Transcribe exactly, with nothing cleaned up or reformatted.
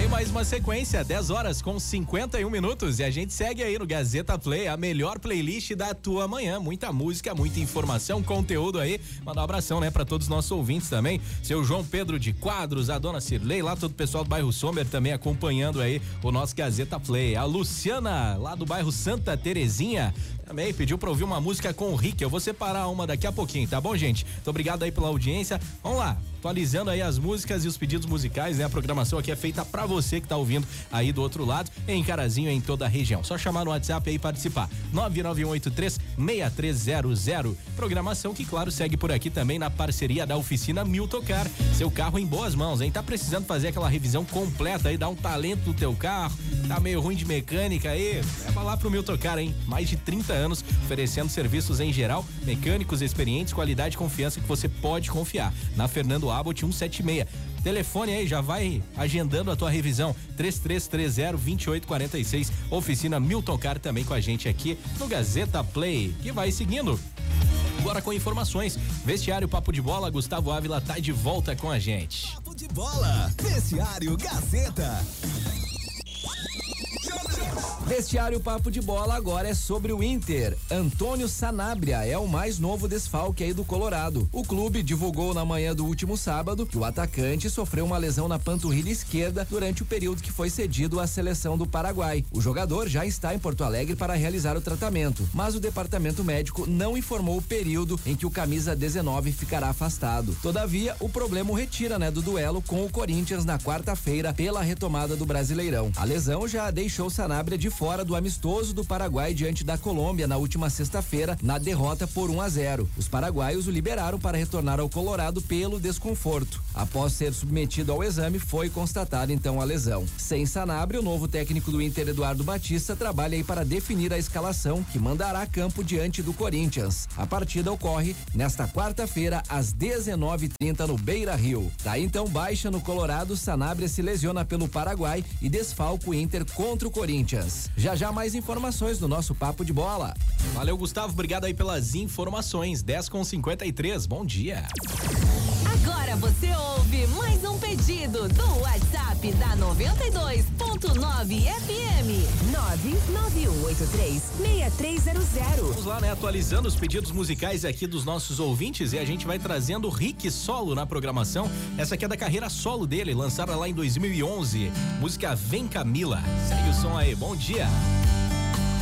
Tem mais uma sequência, dez horas com cinquenta e um minutos, e a gente segue aí no Gazeta Play, a melhor playlist da tua manhã. Muita música, muita informação, conteúdo aí. Mandar um abração, né, pra todos os nossos ouvintes também. Seu João Pedro de Quadros, a dona Cirlei, lá todo o pessoal do bairro Sommer também acompanhando aí o nosso Gazeta Play. A Luciana, lá do bairro Santa Terezinha, também pediu pra ouvir uma música com o Rick. Eu vou separar uma daqui a pouquinho, tá bom, gente? Muito obrigado aí pela audiência. Vamos lá, atualizando aí as músicas e os pedidos musicais, né? A programação aqui é feita pra você que tá ouvindo aí do outro lado, em Carazinho, em toda a região. Só chamar no WhatsApp aí e participar. nove nove um oito três seis três zero zero. Programação que, claro, segue por aqui também na parceria da oficina Milton Car. Seu carro em boas mãos, hein? Tá precisando fazer aquela revisão completa aí, dar um talento no teu carro, tá meio ruim de mecânica aí, leva lá pro Milton Car, hein? Mais de trinta anos oferecendo serviços em geral, mecânicos experientes, qualidade e confiança que você pode confiar. Na Fernando Abbott cento e setenta e seis. Telefone aí, já vai agendando a tua revisão, três três três zero, dois oito quatro seis. Oficina Milton Car também com a gente aqui no Gazeta Play, que vai seguindo. Agora com informações, Vestiário Papo de Bola, Gustavo Ávila tá de volta com a gente. Papo de Bola, Vestiário Gazeta. Vestiário Papo de Bola agora é sobre o Inter. Antônio Sanabria é o mais novo desfalque aí do Colorado. O clube divulgou na manhã do último sábado que o atacante sofreu uma lesão na panturrilha esquerda durante o período que foi cedido à seleção do Paraguai. O jogador já está em Porto Alegre para realizar o tratamento, mas o departamento médico não informou o período em que o camisa dezenove ficará afastado. Todavia, o problema o retira, né, do duelo com o Corinthians na quarta-feira pela retomada do Brasileirão. A lesão já deixou Sanabria de fora do amistoso do Paraguai diante da Colômbia na última sexta-feira, na derrota por um a zero. Os paraguaios o liberaram para retornar ao Colorado pelo desconforto. Após ser submetido ao exame, foi constatada então a lesão. Sem Sanabria, o novo técnico do Inter, Eduardo Batista, trabalha aí para definir a escalação que mandará a campo diante do Corinthians. A partida ocorre nesta quarta-feira às dezenove e trinta no Beira-Rio. Tá então baixa no Colorado, Sanabria se lesiona pelo Paraguai e desfalca o Inter contra o Corinthians. Já já mais informações no nosso Papo de Bola. Valeu, Gustavo, obrigado aí pelas informações. dez com cinquenta e três, bom dia. Agora você ouve mais um pedido do WhatsApp da noventa e dois ponto nove F M. nove nove um oito três, seis três zero zero. Vamos lá, né? Atualizando os pedidos musicais aqui dos nossos ouvintes, e a gente vai trazendo o Rick solo na programação. Essa aqui é da carreira solo dele, lançada lá em dois mil e onze. Música Vem Camila. Segue o som aí, bom dia.